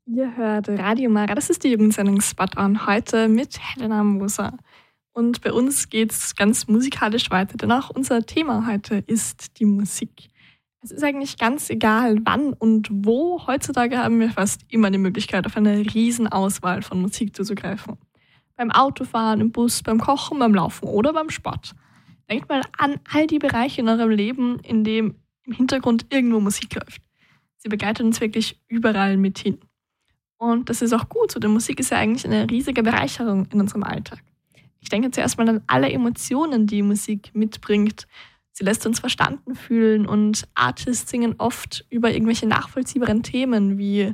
Ihr hört Radio Mara, das ist die Jugendsendung Spot On, heute mit Helena Moser. Und bei uns geht es ganz musikalisch weiter, denn auch unser Thema heute ist die Musik. Es ist eigentlich ganz egal, wann und wo. Heutzutage haben wir fast immer die Möglichkeit, auf eine Riesenauswahl von Musik zuzugreifen. Beim Autofahren, im Bus, beim Kochen, beim Laufen oder beim Sport. Denkt mal an all die Bereiche in eurem Leben, in dem im Hintergrund irgendwo Musik läuft. Sie begleitet uns wirklich überall mit hin. Und das ist auch gut so, denn Musik ist ja eigentlich eine riesige Bereicherung in unserem Alltag. Ich denke zuerst mal an alle Emotionen, die Musik mitbringt. Sie lässt uns verstanden fühlen und Artists singen oft über irgendwelche nachvollziehbaren Themen wie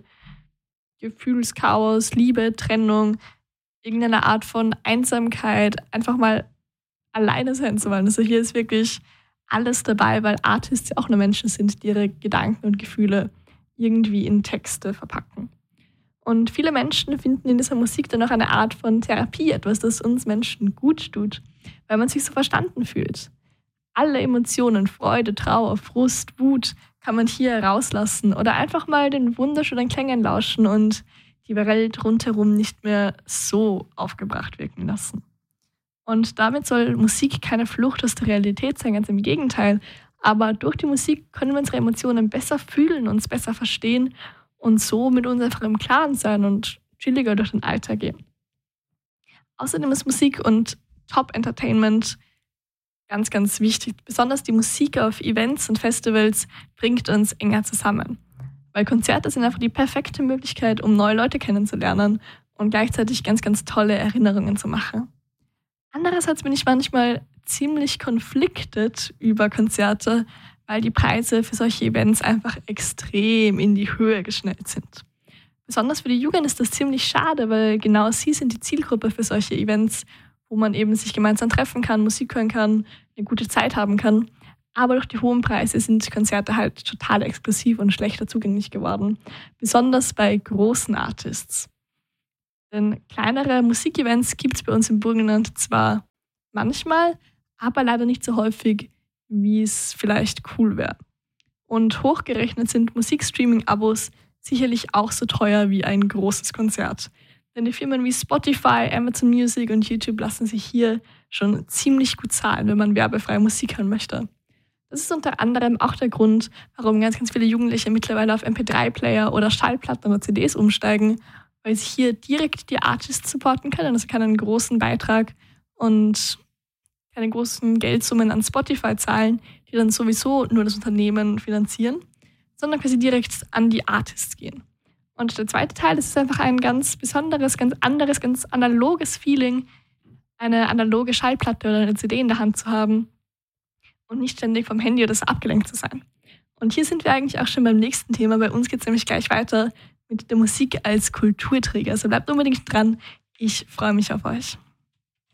Gefühlschaos, Liebe, Trennung, irgendeine Art von Einsamkeit, einfach mal alleine sein zu wollen. Also hier ist wirklich alles dabei, weil Artists ja auch nur Menschen sind, die ihre Gedanken und Gefühle irgendwie in Texte verpacken. Und viele Menschen finden in dieser Musik dann auch eine Art von Therapie, etwas, das uns Menschen gut tut, weil man sich so verstanden fühlt. Alle Emotionen, Freude, Trauer, Frust, Wut kann man hier rauslassen oder einfach mal den wunderschönen Klängen lauschen und die Welt rundherum nicht mehr so aufgebracht wirken lassen. Und damit soll Musik keine Flucht aus der Realität sein, ganz im Gegenteil. Aber durch die Musik können wir unsere Emotionen besser fühlen, uns besser verstehen und so mit uns einfach im Klaren sein und chilliger durch den Alltag gehen. Außerdem ist Musik und Top-Entertainment ganz, ganz wichtig. Besonders die Musik auf Events und Festivals bringt uns enger zusammen. Weil Konzerte sind einfach die perfekte Möglichkeit, um neue Leute kennenzulernen und gleichzeitig ganz, ganz tolle Erinnerungen zu machen. Andererseits bin ich manchmal ziemlich conflicted über Konzerte, weil die Preise für solche Events einfach extrem in die Höhe geschnellt sind. Besonders für die Jugend ist das ziemlich schade, weil genau sie sind die Zielgruppe für solche Events, wo man eben sich gemeinsam treffen kann, Musik hören kann, eine gute Zeit haben kann. Aber durch die hohen Preise sind Konzerte halt total exklusiv und schlechter zugänglich geworden. Besonders bei großen Artists. Denn kleinere Musikevents gibt es bei uns im Burgenland zwar manchmal, aber leider nicht so häufig, wie es vielleicht cool wäre. Und hochgerechnet sind Musikstreaming-Abos sicherlich auch so teuer wie ein großes Konzert. Denn die Firmen wie Spotify, Amazon Music und YouTube lassen sich hier schon ziemlich gut zahlen, wenn man werbefreie Musik hören möchte. Das ist unter anderem auch der Grund, warum ganz, ganz viele Jugendliche mittlerweile auf MP3-Player oder Schallplatten oder CDs umsteigen, weil sie hier direkt die Artists supporten können, also keinen großen Beitrag und keine großen Geldsummen an Spotify zahlen, die dann sowieso nur das Unternehmen finanzieren, sondern quasi direkt an die Artists gehen. Und der zweite Teil, das ist einfach ein ganz besonderes, ganz anderes, ganz analoges Feeling, eine analoge Schallplatte oder eine CD in der Hand zu haben und nicht ständig vom Handy oder so abgelenkt zu sein. Und hier sind wir eigentlich auch schon beim nächsten Thema. Bei uns geht es nämlich gleich weiter mit der Musik als Kulturträger. Also bleibt unbedingt dran. Ich freue mich auf euch.